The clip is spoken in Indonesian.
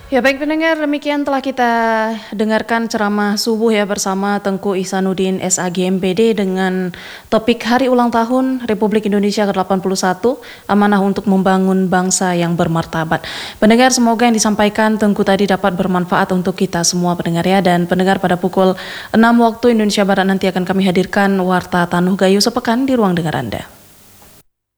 Ya baik pendengar, demikian telah kita dengarkan ceramah subuh ya bersama Tengku Ihsanuddin SAG MPD dengan topik Hari Ulang Tahun Republik Indonesia ke-81, amanah untuk membangun bangsa yang bermartabat. Pendengar, semoga yang disampaikan Tengku tadi dapat bermanfaat untuk kita semua pendengar ya. Dan pendengar, pada pukul 6 waktu Indonesia Barat nanti akan kami hadirkan Warta Tanuh Gayo Sepekan di ruang dengar Anda.